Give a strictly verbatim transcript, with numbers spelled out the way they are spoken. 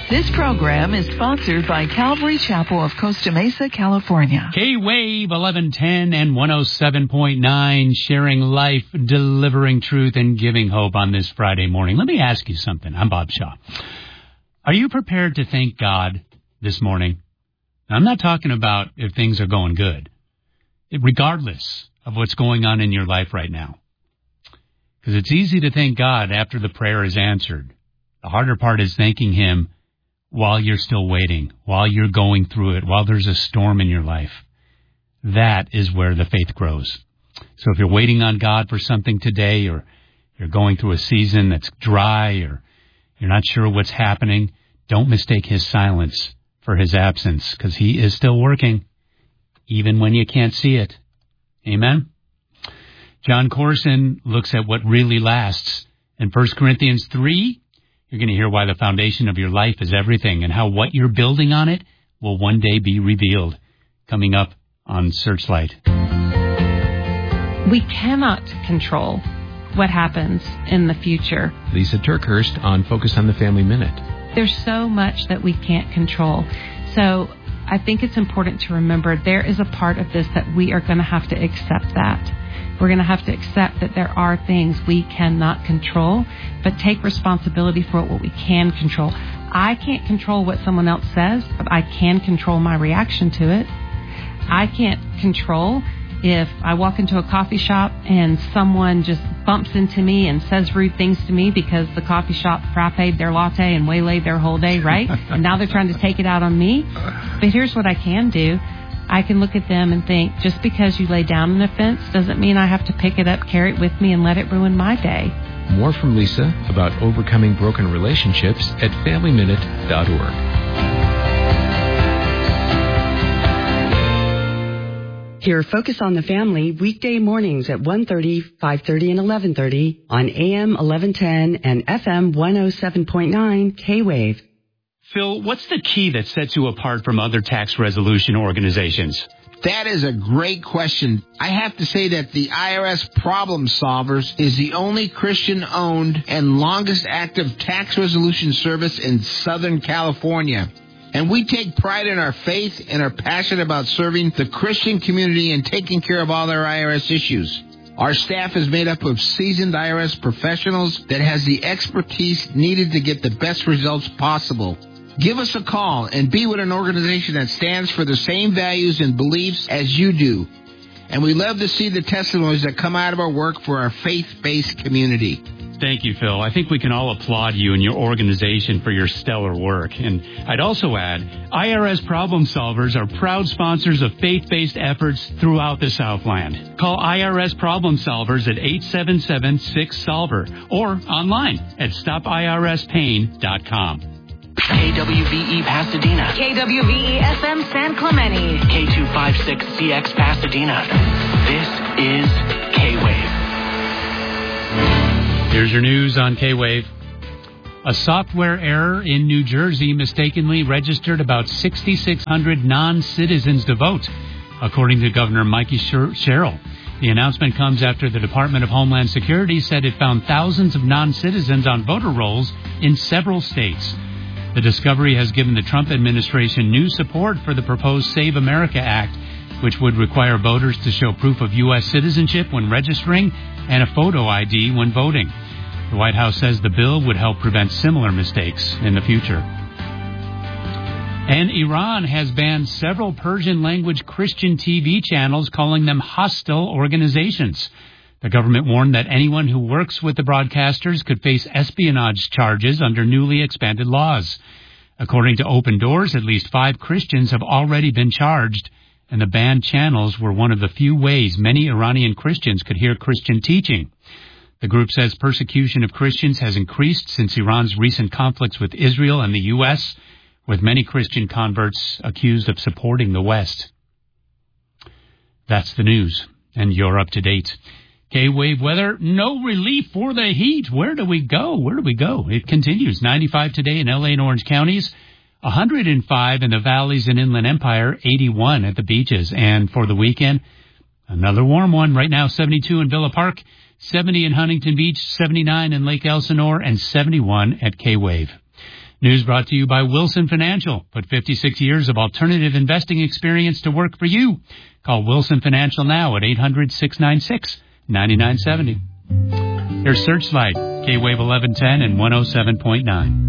This program is sponsored by Calvary Chapel of Costa Mesa, California. K-Wave eleven ten and one oh seven point nine, sharing life, delivering truth, and giving hope on this Friday morning. Let me ask you something. I'm Bob Shaw. Are you prepared to thank God this morning? Now, I'm not talking about if things are going good, regardless of what's going on in your life right now. Because it's easy to thank God after the prayer is answered. The harder part is thanking Him while you're still waiting, while you're going through it, while there's a storm in your life. That is where the faith grows. So if you're waiting on God for something today, or you're going through a season that's dry, or you're not sure what's happening, don't mistake His silence for His absence, because He is still working, even when you can't see it. Amen? John Corson looks at what really lasts. In First Corinthians three, you're going to hear why the foundation of your life is everything, and how what you're building on it will one day be revealed. Coming up on Searchlight. We cannot control what happens in the future. Lisa Turkhurst on Focus on the Family Minute. There's so much that we can't control. So I think it's important to remember there is a part of this that we are going to have to accept that. We're going to have to accept that there are things we cannot control, but take responsibility for what we can control. I can't control what someone else says, but I can control my reaction to it. I can't control if I walk into a coffee shop and someone just bumps into me and says rude things to me because the coffee shop frapped their latte and waylaid their whole day, right? And now they're trying to take it out on me. But here's what I can do. I can look at them and think, just because you lay down an offense doesn't mean I have to pick it up, carry it with me, and let it ruin my day. More from Lisa about overcoming broken relationships at family minute dot org. Hear Focus on the Family weekday mornings at one thirty, five thirty, and eleven thirty on A M eleven ten and F M one oh seven point nine K-Wave. Phil, what's the key that sets you apart from other tax resolution organizations? That is a great question. I have to say that the I R S Problem Solvers is the only Christian-owned and longest active tax resolution service in Southern California. And we take pride in our faith and are passionate about serving the Christian community and taking care of all their I R S issues. Our staff is made up of seasoned I R S professionals that has the expertise needed to get the best results possible. Give us a call and be with an organization that stands for the same values and beliefs as you do. And we love to see the testimonies that come out of our work for our faith-based community. Thank you, Phil. I think we can all applaud you and your organization for your stellar work. And I'd also add, I R S Problem Solvers are proud sponsors of faith-based efforts throughout the Southland. Call I R S Problem Solvers at eight seven seven, six solver or online at stop I R S pain dot com. K W V E Pasadena. K W V E F M San Clemente. K two fifty-six C X Pasadena. This is K-Wave. Here's your news on K-Wave. A software error in New Jersey mistakenly registered about six thousand six hundred non-citizens to vote, according to Governor Mikey Sherrill. The announcement comes after the Department of Homeland Security said it found thousands of non-citizens on voter rolls in several states. The discovery has given the Trump administration new support for the proposed Save America Act, which would require voters to show proof of U S citizenship when registering and a photo I D when voting. The White House says the bill would help prevent similar mistakes in the future. And Iran has banned several Persian-language Christian T V channels, calling them hostile organizations. The government warned that anyone who works with the broadcasters could face espionage charges under newly expanded laws. According to Open Doors, at least five Christians have already been charged, and the banned channels were one of the few ways many Iranian Christians could hear Christian teaching. The group says persecution of Christians has increased since Iran's recent conflicts with Israel and the U S, with many Christian converts accused of supporting the West. That's the news, and you're up to date. K-Wave weather, no relief for the heat. Where do we go? Where do we go? It continues. ninety-five today in L A and Orange counties, one hundred five in the valleys and Inland Empire, eighty-one at the beaches. And for the weekend, another warm one. Right now, seventy-two in Villa Park, seventy in Huntington Beach, seventy-nine in Lake Elsinore, and seventy-one at K-Wave. News brought to you by Wilson Financial. Put fifty-six years of alternative investing experience to work for you. Call Wilson Financial now at eight hundred, six nine six, nine nine seven zero. Here's Searchlight, K-Wave eleven ten and one oh seven point nine.